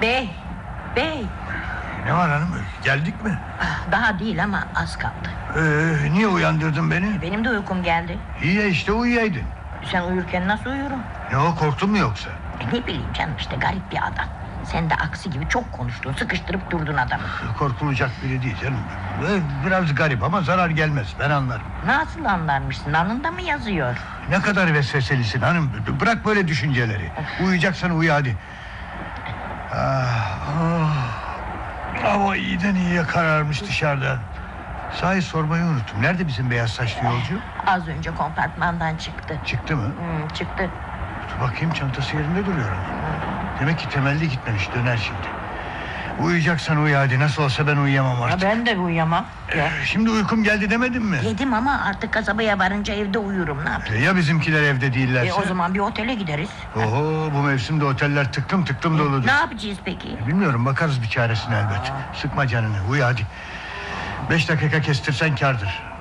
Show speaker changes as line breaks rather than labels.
Bey.
Ne var hanım, geldik mi?
Daha değil ama az kaldı.
Niye uyandırdın beni?
Benim de uykum geldi.
İyi ya, işte uyuyaydın.
Sen uyurken nasıl uyurum?
Ne o, korktun mu yoksa?
Ne bileyim canım, işte garip bir adam. Sen de aksi gibi çok konuştun, sıkıştırıp durdun adamı.
Korkulacak biri değil canım. Biraz garip ama zarar gelmez, ben anlarım.
Nasıl anlarmışsın, alnında mı yazıyor?
Ne kadar vesveselisin hanım. Bırak böyle düşünceleri. Uyuyacaksan uyu hadi. Hava iyiden iyiye kararmış dışarıda. Sahi sormayı unuttum. Nerede bizim beyaz saçlı yolcu?
Az önce kompartmandan çıktı.
Çıktı mı?
Çıktı.
Dur bakayım, çantası yerinde duruyor. Demek ki temelli gitmemiş, döner şimdi. Uyuyacaksan uyu hadi, nasıl olsa ben uyuyamam artık.
Ben de uyuyamam.
Şimdi uykum geldi demedin mi?
Yedim ama artık kasabaya varınca evde uyurum, ne yapayım?
Ya bizimkiler evde değillerse?
O zaman bir otele gideriz.
Oho, bu mevsimde oteller tıklım doludur.
Ne yapacağız peki?
Bilmiyorum, bakarız bir çaresine elbet. Sıkma canını, uyu hadi. 5 dakika kestirsen kârdır.